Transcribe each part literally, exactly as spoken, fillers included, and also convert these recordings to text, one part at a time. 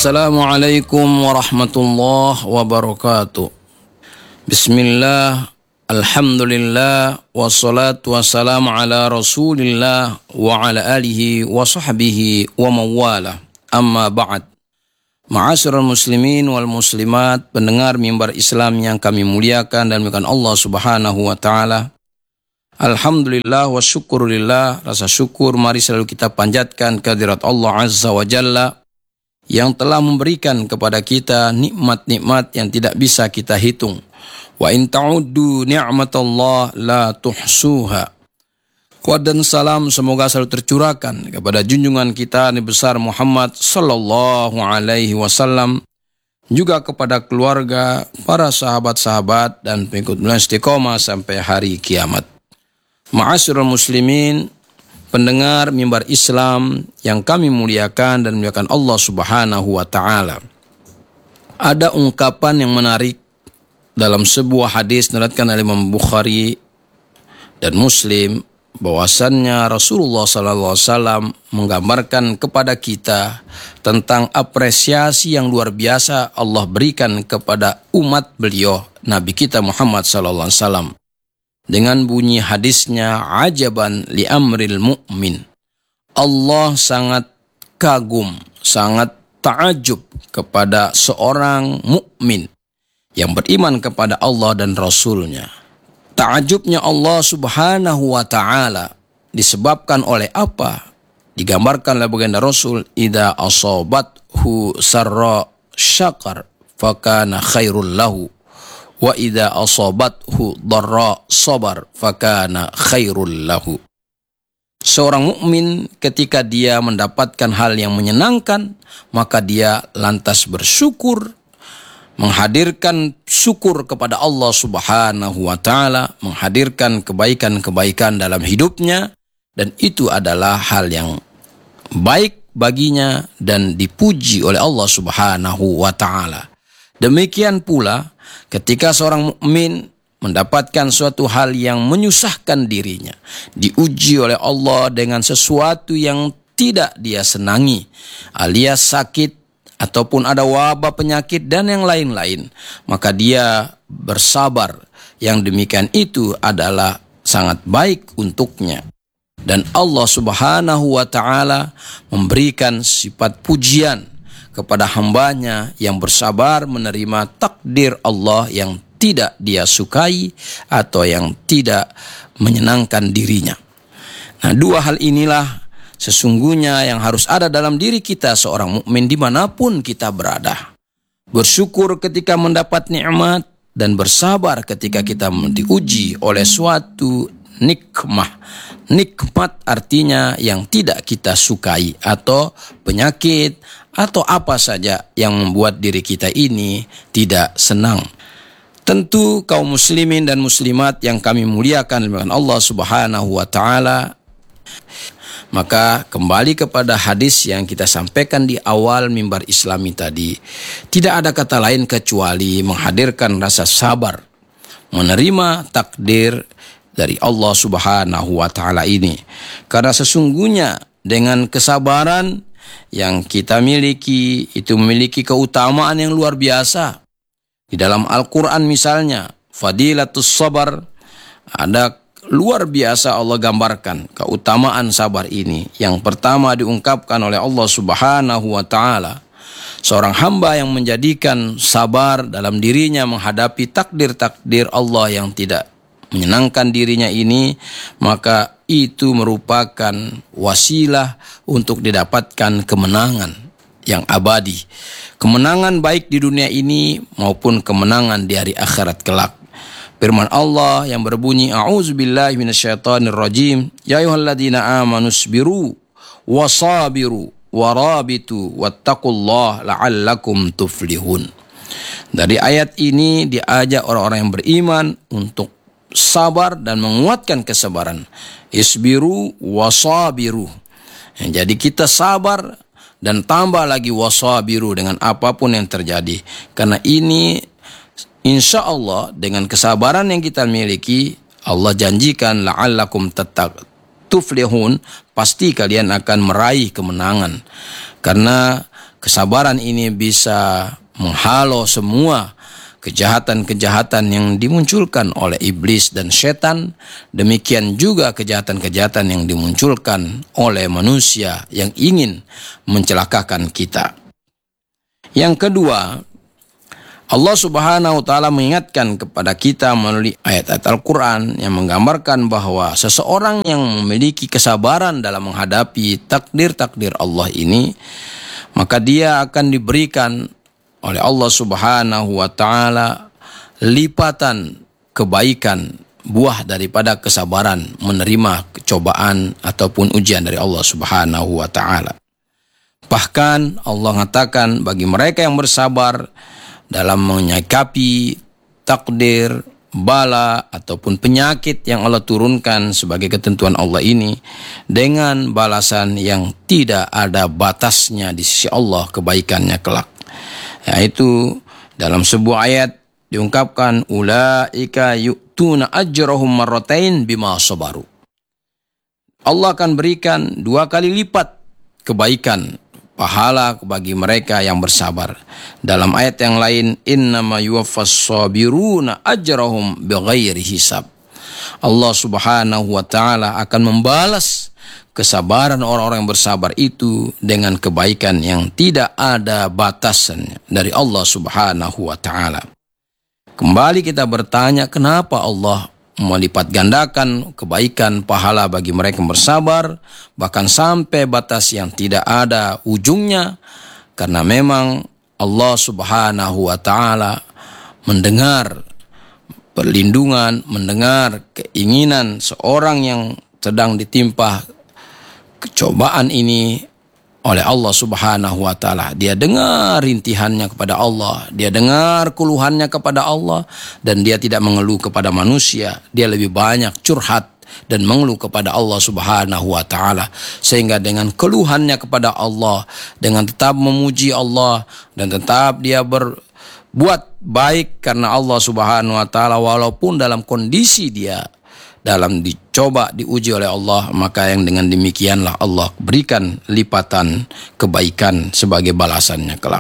Assalamualaikum warahmatullahi wabarakatuh. Bismillah, alhamdulillah, wassalatu wassalamu ala rasulillah wa ala alihi wa sahbihi wa mawala. Amma ba'd. Ma'asyiral muslimin wal muslimat, pendengar mimbar Islam yang kami muliakan dan muliakan Allah subhanahu wa ta'ala. Alhamdulillah wa syukurillah, rasa syukur mari selalu kita panjatkan kehadirat Allah azza wa jalla yang telah memberikan kepada kita nikmat-nikmat yang tidak bisa kita hitung. Wa in ta'uddu ni'matallah la tuhsuha. Kuat dan salam semoga selalu tercurahkan kepada junjungan kita Nabi besar Muhammad sallallahu alaihi wasallam, juga kepada keluarga, para sahabat-sahabat dan pengikut beliau istiqomah sampai hari kiamat. Ma'asyiral muslimin, pendengar mimbar Islam yang kami muliakan dan muliakan Allah subhanahu wa ta'ala. Ada ungkapan yang menarik dalam sebuah hadis diriwayatkan oleh Imam Bukhari dan Muslim, bahwasannya Rasulullah sallallahu alaihi wasallam menggambarkan kepada kita tentang apresiasi yang luar biasa Allah berikan kepada umat beliau, Nabi kita Muhammad sallallahu alaihi wasallam. Dengan bunyi hadisnya, ajaban li amril mu'min. Allah sangat kagum, sangat ta'ajub kepada seorang mukmin yang beriman kepada Allah dan Rasulnya. Ta'ajubnya Allah subhanahu wa ta'ala disebabkan oleh apa? Digambarkan oleh baginda Rasul, idza asabathu sarra syakar fakana khairul lahu. Wa idza asabathu dharra sabar fakana khairul lahu. Seorang mukmin ketika dia mendapatkan hal yang menyenangkan, maka dia lantas bersyukur, menghadirkan syukur kepada Allah Subhanahu wa taala, menghadirkan kebaikan-kebaikan dalam hidupnya, dan itu adalah hal yang baik baginya dan dipuji oleh Allah Subhanahu wa taala. Demikian pula ketika seorang mukmin mendapatkan suatu hal yang menyusahkan dirinya, diuji oleh Allah dengan sesuatu yang tidak dia senangi, alias sakit ataupun ada wabah penyakit dan yang lain-lain, maka dia bersabar. Yang demikian itu adalah sangat baik untuknya. Dan Allah subhanahu wa ta'ala memberikan sifat pujian kepada hambanya yang bersabar menerima takdir Allah yang tidak dia sukai atau yang tidak menyenangkan dirinya. Nah, dua hal inilah sesungguhnya yang harus ada dalam diri kita seorang mukmin dimanapun kita berada. Bersyukur ketika mendapat nikmat dan bersabar ketika kita diuji oleh suatu nikmah. Nikmat artinya yang tidak kita sukai atau penyakit atau apa saja yang membuat diri kita ini tidak senang. Tentu kaum muslimin dan muslimat yang kami muliakan dengan Allah subhanahu wa ta'ala, maka kembali kepada hadis yang kita sampaikan di awal mimbar Islami tadi, tidak ada kata lain kecuali menghadirkan rasa sabar, menerima takdir dari Allah subhanahu wa ta'ala ini. Karena sesungguhnya dengan kesabaran yang kita miliki itu memiliki keutamaan yang luar biasa. Di dalam Al-Quran misalnya, fadilatus sabar, ada luar biasa Allah gambarkan keutamaan sabar ini. Yang pertama diungkapkan oleh Allah subhanahu wa ta'ala, seorang hamba yang menjadikan sabar dalam dirinya menghadapi takdir-takdir Allah yang tidak menyenangkan dirinya ini, maka itu merupakan wasilah untuk didapatkan kemenangan yang abadi. Kemenangan baik di dunia ini maupun kemenangan di hari akhirat kelak. Firman Allah yang berbunyi, a'udzubillahi minasyaitonirrajim, ya ayyuhalladzina amanu sabiru wasabiru warabitu wattaqullaha la'allakum tuflihun. Dari ayat ini diajak orang-orang yang beriman untuk sabar dan menguatkan kesabaran. Isbiru wasabiru. Jadi kita sabar dan tambah lagi wasabiru dengan apapun yang terjadi. Karena ini insya Allah dengan kesabaran yang kita miliki, Allah janjikan la'allakum tuflihun, pasti kalian akan meraih kemenangan. Karena kesabaran ini bisa menghalau semua kejahatan-kejahatan yang dimunculkan oleh iblis dan setan. Demikian juga kejahatan-kejahatan yang dimunculkan oleh manusia yang ingin mencelakakan kita. Yang kedua, Allah Subhanahu wa Ta'ala mengingatkan kepada kita melalui ayat-ayat Al-Quran yang menggambarkan bahwa seseorang yang memiliki kesabaran dalam menghadapi takdir-takdir Allah ini, maka dia akan diberikan oleh Allah Subhanahu wa Ta'ala lipatan kebaikan, buah daripada kesabaran menerima cobaan ataupun ujian dari Allah Subhanahu wa Ta'ala. Bahkan Allah mengatakan bagi mereka yang bersabar dalam menyikapi takdir, bala ataupun penyakit yang Allah turunkan sebagai ketentuan Allah ini, dengan balasan yang tidak ada batasnya di sisi Allah kebaikannya kelak. Yaitu dalam sebuah ayat diungkapkan, ulaika yu'tuna ajrahum marratain bima sabaru. Allah akan berikan dua kali lipat kebaikan, pahala bagi mereka yang bersabar. Dalam ayat yang lain, innama yuwaffas sabiruna ajrahum bighairi hisab. Allah Subhanahu wa Ta'ala akan membalas kesabaran orang-orang yang bersabar itu dengan kebaikan yang tidak ada batasannya dari Allah Subhanahu wa Ta'ala. Kembali kita bertanya, kenapa Allah melipat gandakan kebaikan pahala bagi mereka yang bersabar, bahkan sampai batas yang tidak ada ujungnya? Karena memang Allah Subhanahu wa Ta'ala mendengar perlindungan, mendengar keinginan seorang yang sedang ditimpa kecobaan ini oleh Allah Subhanahu wa Ta'ala. Dia dengar rintihannya kepada Allah, dia dengar keluhannya kepada Allah, dan dia tidak mengeluh kepada manusia. Dia lebih banyak curhat dan mengeluh kepada Allah Subhanahu wa Ta'ala. Sehingga dengan keluhannya kepada Allah, dengan tetap memuji Allah dan tetap dia berbuat baik karena Allah Subhanahu wa Ta'ala, walaupun dalam kondisi dia dalam dicoba, diuji oleh Allah, maka yang dengan demikianlah Allah berikan lipatan kebaikan sebagai balasannya kelak.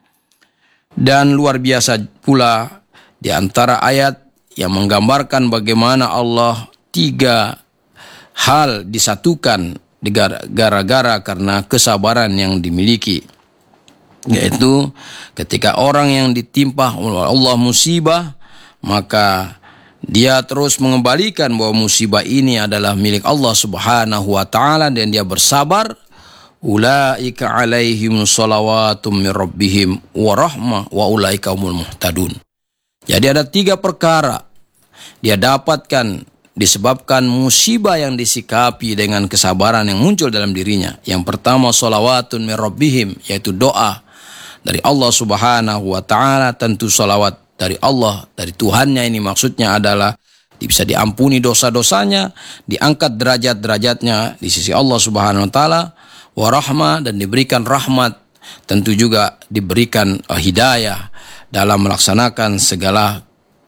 Dan luar biasa pula di antara ayat yang menggambarkan bagaimana Allah tiga hal disatukan gara-gara karena kesabaran yang dimiliki. Yaitu ketika orang yang ditimpa oleh Allah musibah, maka dia terus mengembalikan bahwa musibah ini adalah milik Allah Subhanahu wa Ta'ala dan dia bersabar. Ulaika alaihim salawatum min rabbihim wa rahmah wa ulaika humul muhtadun. Jadi ada tiga perkara dia dapatkan disebabkan musibah yang disikapi dengan kesabaran yang muncul dalam dirinya. Yang pertama, salawatun min rabbihim, yaitu doa dari Allah Subhanahu wa Ta'ala. Tentu salawat dari Allah, dari Tuhannya ini maksudnya adalah bisa diampuni dosa-dosanya, diangkat derajat-derajatnya di sisi Allah Subhanahu wa Ta'ala, warahmah, dan diberikan rahmat, tentu juga diberikan uh, hidayah dalam melaksanakan segala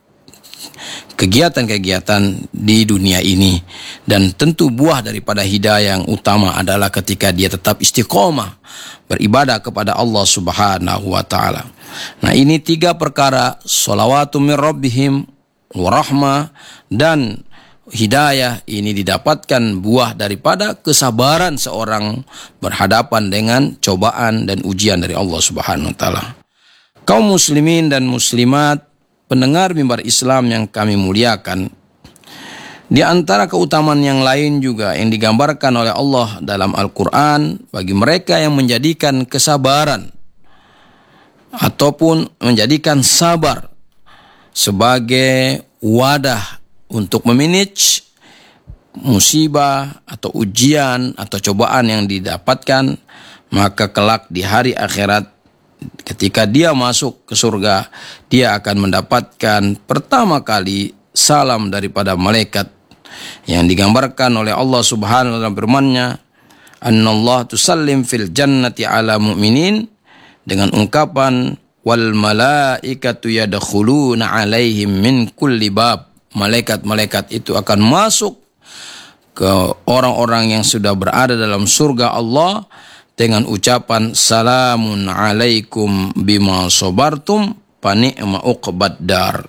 kegiatan-kegiatan di dunia ini. Dan tentu buah daripada hidayah yang utama adalah ketika dia tetap istiqomah beribadah kepada Allah Subhanahu wa Ta'ala. Nah, ini tiga perkara, sholawatu min rabbihim, warahmah, dan hidayah, ini didapatkan buah daripada kesabaran seorang berhadapan dengan cobaan dan ujian dari Allah Subhanahu wa Ta'ala. Kaum muslimin dan muslimat, pendengar mimbar Islam yang kami muliakan, di antara keutamaan yang lain juga yang digambarkan oleh Allah dalam Al-Quran bagi mereka yang menjadikan kesabaran ataupun menjadikan sabar sebagai wadah untuk memanage musibah atau ujian atau cobaan yang didapatkan, maka kelak di hari akhirat ketika dia masuk ke surga, dia akan mendapatkan pertama kali salam daripada malaikat yang digambarkan oleh Allah Subhanahu wa Ta'ala firman-Nya, "Annallahu tusallim fil jannati ala mu'minin", dengan ungkapan wal malaikatu yadkhuluna alaihim min kulli bab. Malaikat-malaikat itu akan masuk ke orang-orang yang sudah berada dalam surga Allah dengan ucapan salamun alaikum bima sabartum fa ni'ma uqbad dar.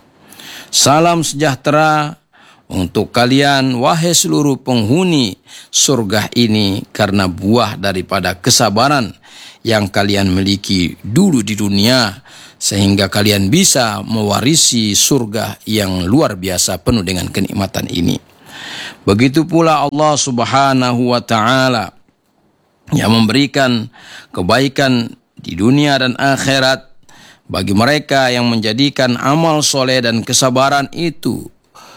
Salam sejahtera untuk kalian wahai seluruh penghuni surga ini karena buah daripada kesabaran yang kalian miliki dulu di dunia, sehingga kalian bisa mewarisi surga yang luar biasa penuh dengan kenikmatan ini. Begitu pula Allah Subhanahu wa ta'ala yang memberikan kebaikan di dunia dan akhirat bagi mereka yang menjadikan amal soleh dan kesabaran itu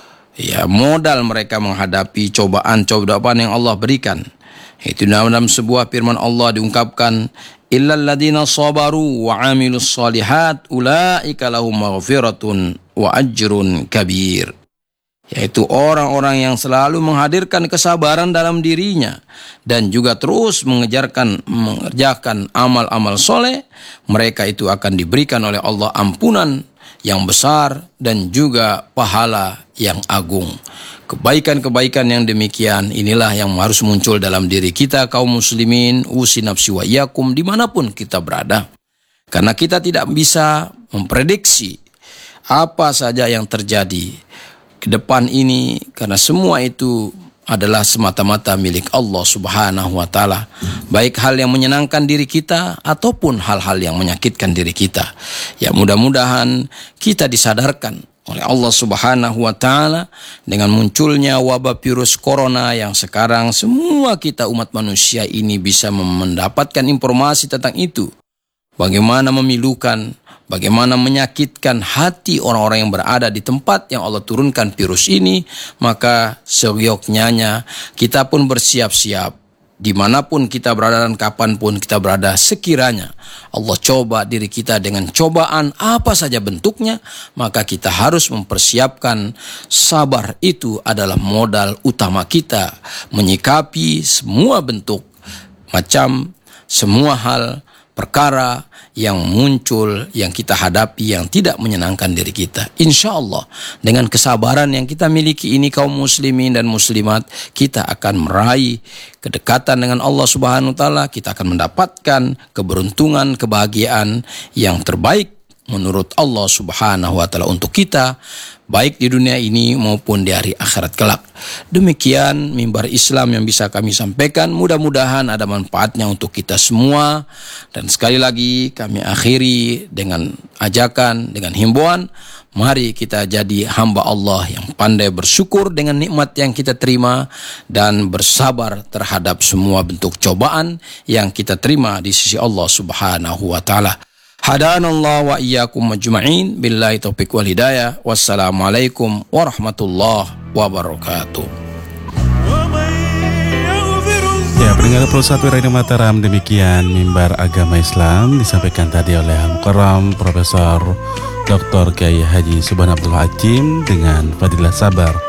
ya modal mereka menghadapi cobaan-cobaan yang Allah berikan. Itu dalam sebuah firman Allah diungkapkan, illal ladzina sabaru wa amilus solihat ulaika lahum maghfiratun wa ajrun kabir. Yaitu orang-orang yang selalu menghadirkan kesabaran dalam dirinya dan juga terus mengejarkan mengerjakan amal-amal soleh, mereka itu akan diberikan oleh Allah ampunan yang besar dan juga pahala yang agung. Kebaikan-kebaikan yang demikian inilah yang harus muncul dalam diri kita kaum muslimin, usi nafsi wa iyakum, dimanapun kita berada. Karena kita tidak bisa memprediksi apa saja yang terjadi ke depan ini, karena semua itu adalah semata-mata milik Allah Subhanahu wa ta'ala. Baik hal yang menyenangkan diri kita ataupun hal-hal yang menyakitkan diri kita. Ya mudah-mudahan kita disadarkan oleh Allah Subhanahu wa ta'ala dengan munculnya wabah virus corona yang sekarang semua kita umat manusia ini bisa mendapatkan informasi tentang itu. Bagaimana memilukan, bagaimana menyakitkan hati orang-orang yang berada di tempat yang Allah turunkan virus ini, maka seyogyanya kita pun bersiap-siap. Dimanapun kita berada dan kapanpun kita berada, sekiranya Allah coba diri kita dengan cobaan apa saja bentuknya, maka kita harus mempersiapkan. Sabar itu adalah modal utama kita menyikapi semua bentuk, macam semua hal, perkara yang muncul, yang kita hadapi, yang tidak menyenangkan diri kita. Insya Allah dengan kesabaran yang kita miliki ini kaum muslimin dan muslimat, kita akan meraih kedekatan dengan Allah Subhanahu wa ta'ala. Kita akan mendapatkan keberuntungan, kebahagiaan yang terbaik menurut Allah Subhanahu wa ta'ala untuk kita, baik di dunia ini maupun di hari akhirat kelak. Demikian mimbar Islam yang bisa kami sampaikan, mudah-mudahan ada manfaatnya untuk kita semua. Dan sekali lagi kami akhiri dengan ajakan, dengan himbauan, mari kita jadi hamba Allah yang pandai bersyukur dengan nikmat yang kita terima dan bersabar terhadap semua bentuk cobaan yang kita terima di sisi Allah Subhanahu wa ta'ala. Hadanallah wa iyyakum majma'in, billahi taufiq wal hidayah. Wassalamualaikum warahmatullahi wabarakatuh. Ya, pendengar Pro satu Radio Mataram, demikian mimbar agama Islam disampaikan tadi oleh Al-Mukarram Profesor Doktor Kiai Haji Subhan Abdul Hajim dengan Fadilah Sabar